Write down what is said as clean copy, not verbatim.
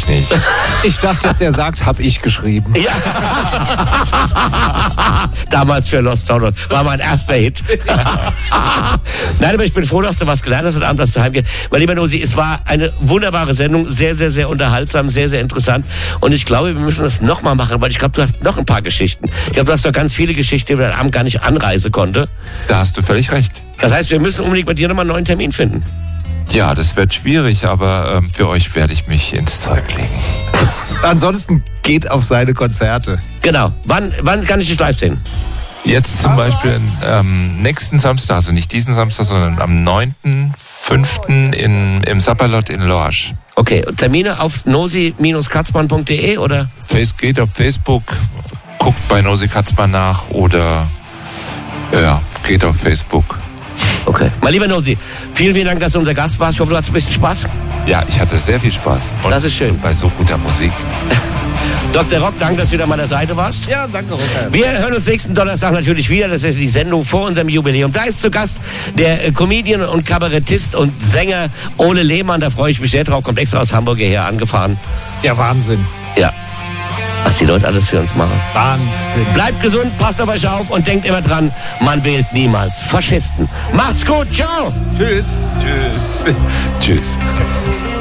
ich nicht. Ich dachte jetzt, er sagt, hab ich geschrieben. Ja. Damals für Lost Town war mein erster Hit. Nein, aber ich bin froh, dass du was gelernt hast und Abend, dass du heimgehst. Mein lieber Nosi, es war eine wunderbare Sendung, sehr, sehr, sehr unterhaltsam, sehr, sehr interessant. Und ich glaube, wir müssen das nochmal machen, weil ich glaube, du hast noch ein paar Geschichten. Ich glaube, du hast doch ganz viele Geschichten, die wir am Abend gar nicht anreisen konnte. Da hast du völlig recht. Das heißt, wir müssen unbedingt bei dir nochmal einen neuen Termin finden. Ja, das wird schwierig, aber für euch werde ich mich ins Zeug legen. Ansonsten geht auf seine Konzerte. Genau. Wann kann ich dich live sehen? Jetzt zum Beispiel nächsten Samstag, also nicht diesen Samstag, sondern am 9.5. im Sapperlot in Lorsch. Okay, Termine auf nosi-katzmann.de oder? Geht auf Facebook, guckt bei Nosi Katzmann nach oder geht auf Facebook. Okay. Mein lieber Nosi, vielen, vielen Dank, dass du unser Gast warst. Ich hoffe, du hattest ein bisschen Spaß. Ja, ich hatte sehr viel Spaß. Und das ist schön. Bei so guter Musik. Dr. Rock, danke, dass du wieder an meiner Seite warst. Ja, danke, Rocker. Wir hören uns nächsten Donnerstag natürlich wieder. Das ist die Sendung vor unserem Jubiläum. Da ist zu Gast der Comedian und Kabarettist und Sänger Ole Lehmann. Da freue ich mich sehr drauf. Kommt extra aus Hamburg hierher angefahren. Ja, Wahnsinn. Ja. Was die Leute alles für uns machen. Wahnsinn. Bleibt gesund, passt auf euch auf und denkt immer dran, man wählt niemals Faschisten. Macht's gut, ciao. Tschüss. Tschüss. Tschüss.